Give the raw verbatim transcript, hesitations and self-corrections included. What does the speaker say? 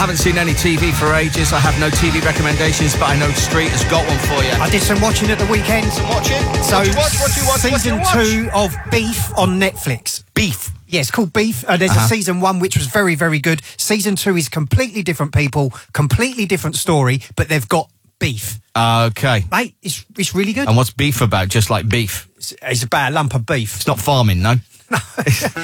haven't seen any T V for ages. I have no T V recommendations, but I know Street has got one for you. I did some watching at the weekend. Some watching? So, what do you watch? What do you watch? season what do you watch? two of Beef on Netflix. Beef. Yeah, it's called Beef. Uh, there's Uh-huh. a season one which was very, very good. Season two is completely different people, completely different story, but they've got beef. Okay. Mate, it's it's really good. And what's beef about? Just like beef? It's, it's about a lump of beef. It's not farming, no?